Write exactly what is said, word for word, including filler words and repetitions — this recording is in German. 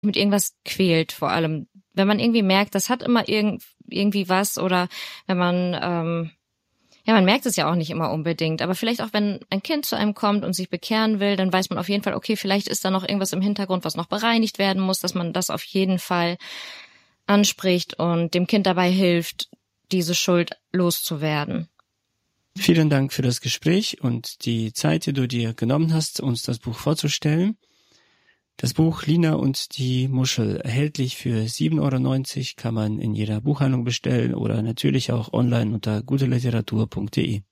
mit irgendwas quält, vor allem. Wenn man irgendwie merkt, das hat immer irgend, irgendwie was, oder wenn man, ähm, ja, man merkt es ja auch nicht immer unbedingt, aber vielleicht auch, wenn ein Kind zu einem kommt und sich bekehren will, dann weiß man auf jeden Fall, okay, vielleicht ist da noch irgendwas im Hintergrund, was noch bereinigt werden muss, dass man das auf jeden Fall anspricht und dem Kind dabei hilft, diese Schuld loszuwerden. Vielen Dank für das Gespräch und die Zeit, die du dir genommen hast, uns das Buch vorzustellen. Das Buch Lina und die Muschel, erhältlich für sieben Euro neunzig, kann man in jeder Buchhandlung bestellen oder natürlich auch online unter guteliteratur punkt de.